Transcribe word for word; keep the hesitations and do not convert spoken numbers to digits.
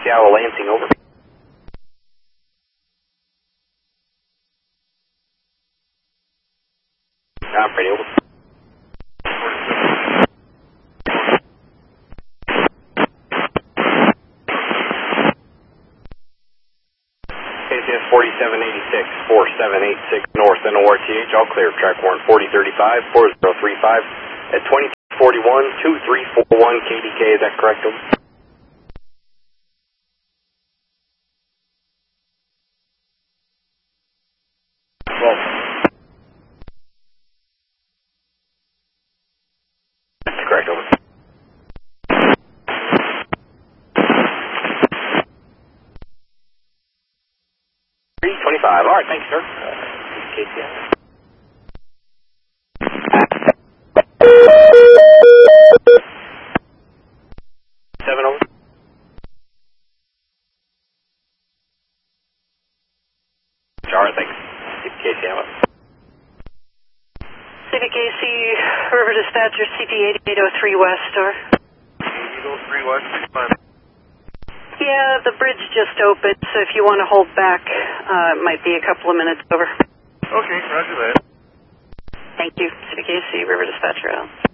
Seattle Lansing, over. I'm ready, over. K C S forty-seven eighty-six, four seven eight six North N O R T H, all clear. Track warrant forty thirty-five, four zero three five at twenty forty-one, two three four one K D K, is that correct, over? Well, that's correct, over. three twenty-five, alright, thanks, sir. Uh, K C S. Seven, over. Alright, thanks. K C M. C D K C, River Dispatcher, C P eighty-eight oh three West, or? eighty-eight oh three West, fine. Yeah, the bridge just opened, so if you want to hold back, uh, it might be a couple of minutes over. Okay, roger that. Thank you, C D K C, River Dispatcher out.